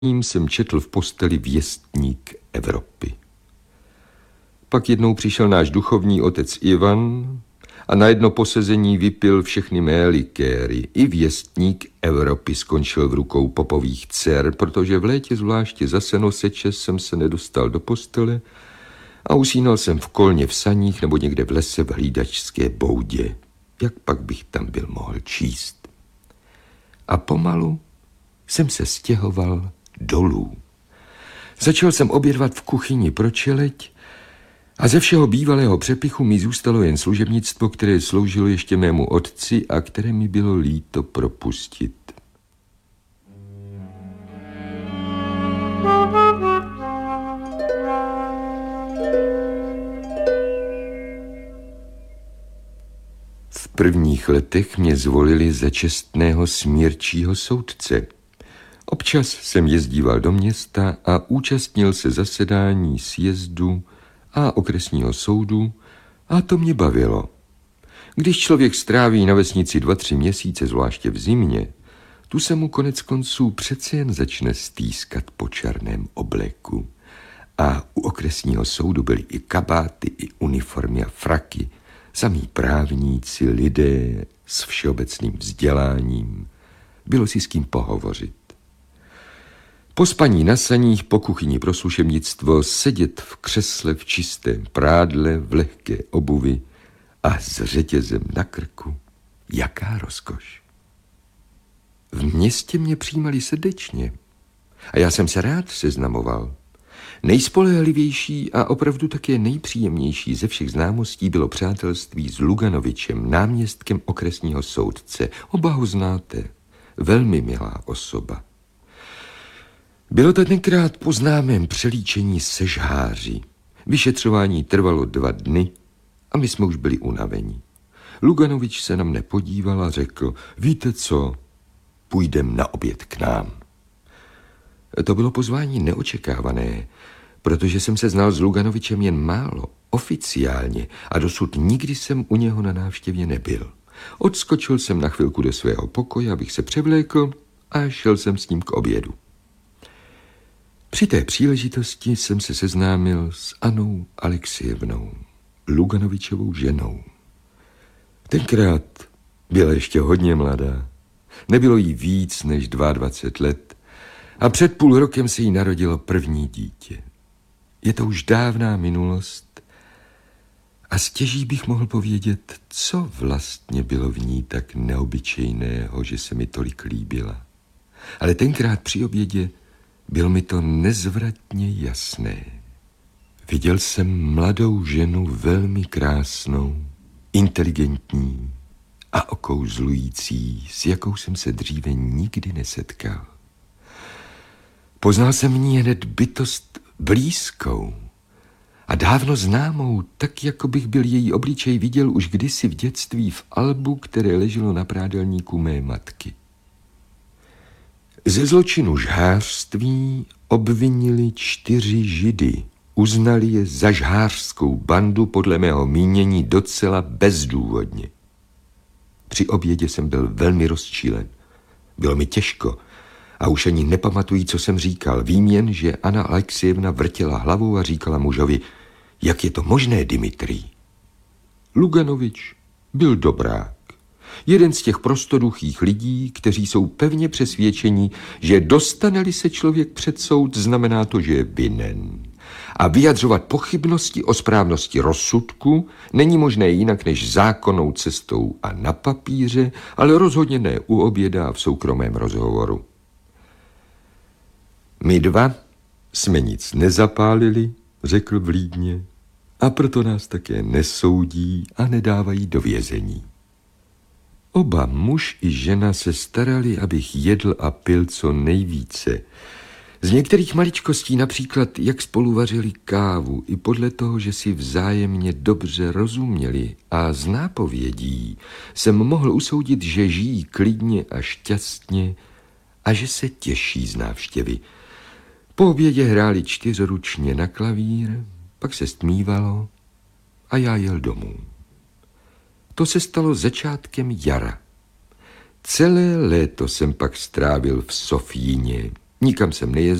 jsem četl v posteli Věstník Evropy. Pak jednou přišel náš duchovní otec Ivan a na jedno posezení vypil všechny mé likéry. I Věstník Evropy skončil v rukou popových dcer, protože v létě zvláště za senoseče jsem se nedostal do postele a usínal jsem v kolně v saních nebo někde v lese v hlídačské boudě. Jak pak bych tam byl mohl číst? A pomalu jsem se stěhoval dolů. Začal jsem obědvat v kuchyni pro čeleď a ze všeho bývalého přepichu mi zůstalo jen služebnictvo, které sloužilo ještě mému otci a které mi bylo líto propustit. V prvních letech mě zvolili za čestného smírčího soudce. Občas jsem jezdíval do města a účastnil se zasedání sjezdu a okresního soudu a to mě bavilo. Když člověk stráví na vesnici 2-3 měsíce, zvláště v zimě, tu se mu konec konců přece jen začne stýskat po černém obleku. A u okresního soudu byly i kabáty, i uniformy a fraky, samí právníci, lidé s všeobecným vzděláním. Bylo si s kým pohovořit. Po spaní na saních, po kuchyni pro služebnictvo, sedět v křesle v čistém prádle, v lehké obuvi a s řetězem na krku. Jaká rozkoš. V městě mě přijímali srdečně a já jsem se rád seznamoval. Nejspolehlivější a opravdu také nejpříjemnější ze všech známostí bylo přátelství s Luganovičem, náměstkem okresního soudce. Oba ho znáte. Velmi milá osoba. Bylo to tenkrát po známém přelíčení se žháři. Vyšetřování trvalo 2 dny a my jsme už byli unavení. Luganovič se na mne podíval a řekl: víte co, půjdem na oběd k nám. To bylo pozvání neočekávané, protože jsem se znal s Luganovičem jen málo, oficiálně, a dosud nikdy jsem u něho na návštěvě nebyl. Odskočil jsem na chvilku do svého pokoje, abych se převlékl a šel jsem s ním k obědu. Při té příležitosti jsem se seznámil s Annou Aleksejevnou, Luganovičovou ženou. Tenkrát byla ještě hodně mladá. Nebylo jí víc než 22 let a před půl rokem se jí narodilo první dítě. Je to už dávná minulost a stěží bych mohl povědět, co vlastně bylo v ní tak neobyčejného, že se mi tolik líbila. Ale tenkrát při obědě bylo mi to nezvratně jasné. Viděl jsem mladou ženu velmi krásnou, inteligentní a okouzlující, s jakou jsem se dříve nikdy nesetkal. Poznal jsem v ní hned bytost blízkou a dávno známou, tak jako bych byl její obličej viděl už kdysi v dětství v albu, které leželo na prádelníku mé matky. Ze zločinu žhářství obvinili 4 Židy. Uznali je za žhářskou bandu, podle mého mínění docela bezdůvodně. Při obědě jsem byl velmi rozčílen. Bylo mi těžko a už ani nepamatuji, co jsem říkal. Vím jen, že Anna Aleksejevna vrtěla hlavou a říkala mužovi: jak je to možné, Dimitrij? Luganovič byl dobrák. Jeden z těch prostoduchých lidí, kteří jsou pevně přesvědčeni, že dostane-li se člověk před soud, znamená to, že je vinen. A vyjadřovat pochybnosti o správnosti rozsudku není možné jinak než zákonnou cestou a na papíře, ale rozhodně ne u oběda a v soukromém rozhovoru. My 2 jsme nic nezapálili, řekl vlídně, a proto nás také nesoudí a nedávají do vězení. Oba muž i žena se starali, abych jedl a pil co nejvíce. Z některých maličkostí, například jak spolu vařili kávu, i podle toho, že si vzájemně dobře rozuměli a z nápovědí jsem mohl usoudit, že žijí klidně a šťastně a že se těší z návštěvy. Po obědě hráli 4ručně na klavír, pak se stmívalo a já jel domů. To se stalo začátkem jara. Celé léto jsem pak strávil v Sofíně. Nikam jsem nejezdil.